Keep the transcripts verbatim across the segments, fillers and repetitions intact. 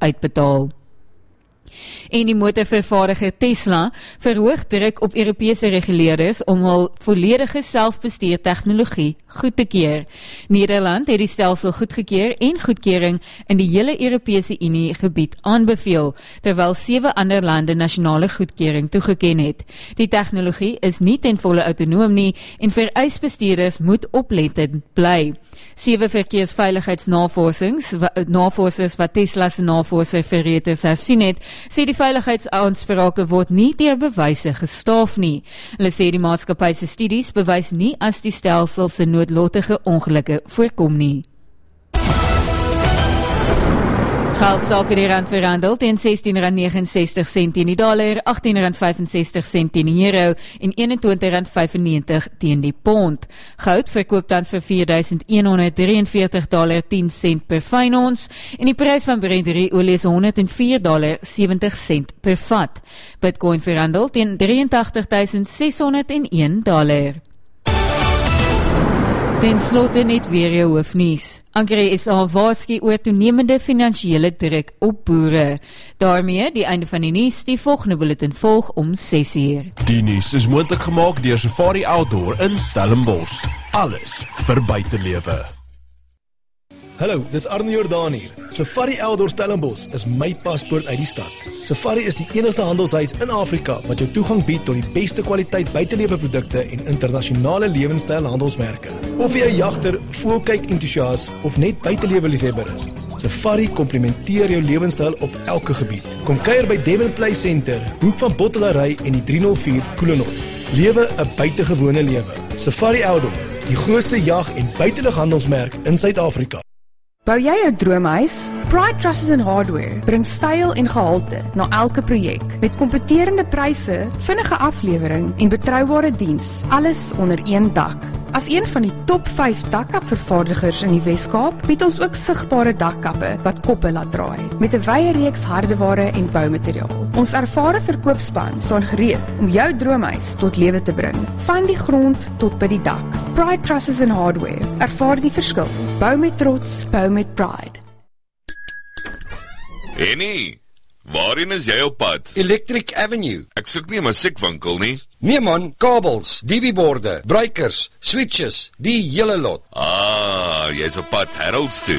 uitbetaal. En die motorvervaardiger Tesla verhoog druk op Europese reguleerders om hul volledige selfbestuur tegnologie goed te keer. Nederland het die stelsel goedgekeer en goedkeuring in die hele Europese Unie gebied aanbeveel, terwyl sewe ander lande nasionale goedkeuring toegeken het. Die tegnologie is nie ten volle autonoom nie en vereis bestuurders moet oplettend bly. Sewe verkeersveiligheidsnavorsings, navorsers wat Tesla se navorser vir Reuters hersien het, sê die veiligheidsaansprake word nie deur bewyse gestaaf nie. Hulle sê die maatskappy se studies bewys nie as die stelsel se noodlottige ongelukke voorkom nie. Geldsake die rand verhandel teen sestien rand negenensestig sent teen die dollar, agttien rand vyfensestig sent teen die euro en eenentwintig rand vyfennegentig teen die pond. Goud verkoop tans vir vier duisend een honderd drieënveertig dollar tien sent per fyn ons en die prys van Brent olie is honderd en vier dollar sewentig sent per vat. Bitcoin verhandel teen drieëntagtig duisend ses honderd een dollar. Ten slotte net weer jou hoofnuus. Agri S A waarsku oor toenemende finansiële druk op boere. Daarmee die einde van die nuus, die volgende bulletin volg om ses uur. Die nuus is moontlik gemaak deur Safari Outdoor in Stellenbosch. Alles vir buitelewe. Hallo, dis Arno Jordaan hier. Safari Outdoor Stellenbosch is my paspoort uit die stad. Safari is die enigste handelshuis in Afrika wat jou toegang bied tot die beste kwaliteit buitelewe produkte en internasionale lewenstyl handelsmerke. Of jy 'n jagter, voelkyk entoesias of net buitelewe liefhebber is, Safari komplementeer jou lewenstyl op elke gebied. Kom kuier by Devon Play Center, hoek van Bottelary en die driehonderd vier Koelenhof. Lewe 'n buitengewone lewe. Safari Outdoor, die grootste jag- en buitelughandelsmerk in Suid-Afrika. Bou jy 'n droomhuis? Pride Trusses and Hardware bring styl en gehalte na elke projek met kompeterende pryse, vinnige aflewering en betroubare diens, alles onder een dak. As een van die top vyf dakkapvervaardigers in die Wes-Kaap, bied ons ook sigbare dakkappe wat koppe laat draai, met 'n wye reeks hardeware en boumateriaal. Ons ervare verkoopspan staan gereed om jou droomhuis tot lewe te bring, van die grond tot by die dak. Pride Trusses and Hardware, ervaar die verskil. Bou met trots, bou met pride. Henny, waarheen is jy op pad? Electric Avenue. Ek soek nie 'n musiekwinkel nie. Nee man, kabels, D V borde, breakers, switches, die hele lot. Ah, jy's op pad Harold's toe.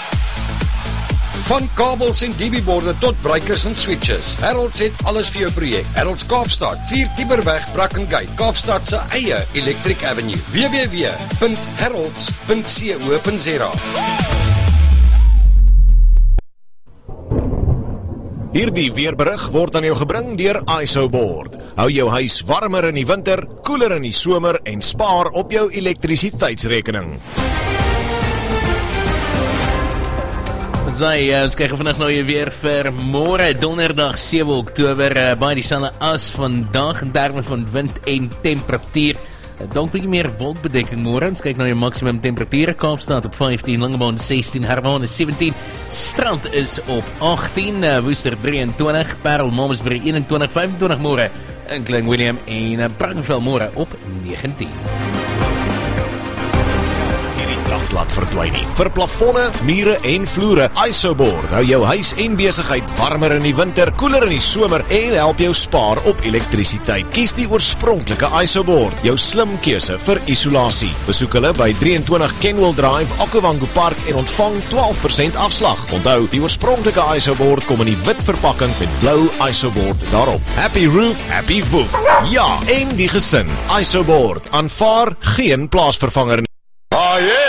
Van kabels en D V borde tot breakers en switches. Harold's het alles vir jou projek. Harold's Kaapstad, vier Tiberweg, Brackengate, Kaapstad se eie Electric Avenue. w w w punt harolds punt co punt za. Hierdie weerberig word aan jou gebring deur ISOBORD. Hou jou huis warmer in die winter, koeler in die somer en spaar op jou elektrisiteitsrekening. Sy, uh, ons kyk vandag nou weer vir môre, donderdag sewe Oktober, uh, baie dieselfde as vandag in terme van wind en temperatuur. Dalk bietjie meer wolkbedekking môre. Ons kyk na jou maksimum temperature. Kaapstad op vyftien, Langebaan sestien, Hermanus sewentien, Strand is op agttien, Woester drieëntwintig, Parel, Mamasbury eenentwintig, vyfentwintig môre in Klein Willem en Brackenfell môre op negentien. Laat verdwyn nie. Vir plafonne, mure en vloere, ISOBORD hou jou huis en besigheid warmer in die winter, koeler in die somer en help jou spaar op elektrisiteit. Kies die oorspronklike ISOBORD, jou slim keuse vir isolasie. Besoek hulle by drieëntwintig Kenwell Drive, Okavango Park en ontvang twaalf persent afslag. Onthou, die oorspronklike ISOBORD kom in die wit verpakking met blou ISOBORD daarop. Happy roof, happy woof. Ja, en die gesin. ISOBORD aanvaar geen plaasvervanger nie. Ah, yeah.